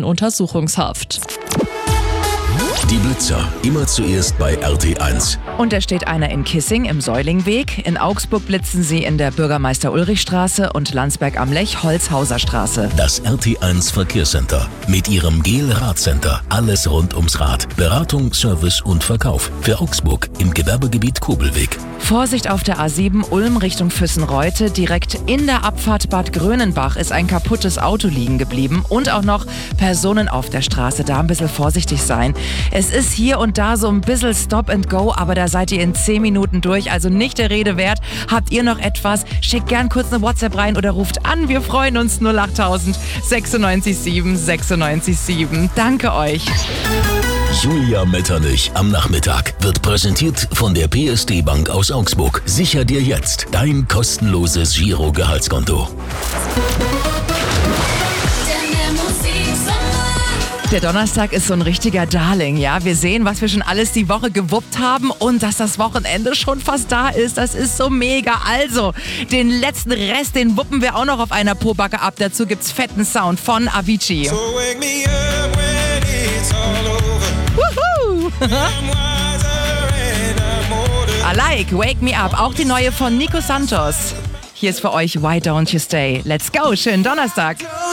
Untersuchungshaft. Die Blitzer, immer zuerst bei RT1. Und da steht einer in Kissing im Säulingweg. In Augsburg blitzen sie in der Bürgermeister-Ulrich-Straße und Landsberg am Lech Holzhauser Straße. Das RT1 Verkehrscenter mit ihrem GEL-Radcenter. Alles rund ums Rad. Beratung, Service und Verkauf. Für Augsburg im Gewerbegebiet Kobelweg. Vorsicht auf der A7 Ulm Richtung Füssenreute. Direkt in der Abfahrt Bad Grönenbach ist ein kaputtes Auto liegen geblieben. Und auch noch Personen auf der Straße. Da ein bisschen vorsichtig sein. Es ist hier und da so ein bisschen Stop and Go, aber da seid ihr in 10 Minuten durch, also nicht der Rede wert. Habt ihr noch etwas? Schickt gern kurz eine WhatsApp rein oder ruft an. Wir freuen uns. 08000 96 7 96 7. Danke euch. Julia Metternich am Nachmittag wird präsentiert von der PSD Bank aus Augsburg. Sicher dir jetzt dein kostenloses Giro-Gehaltskonto. Der Donnerstag ist so ein richtiger Darling, ja. Wir sehen, was wir schon alles die Woche gewuppt haben und dass das Wochenende schon fast da ist. Das ist so mega. Also, den letzten Rest, den wuppen wir auch noch auf einer Pobacke ab. Dazu gibt's fetten Sound von Avicii. So wake me up when it's all over. Wuhu! I'm wiser and I'm older. I like Wake Me Up, auch die neue von Nico Santos. Hier ist für euch Why Don't You Stay. Let's go, schönen Donnerstag.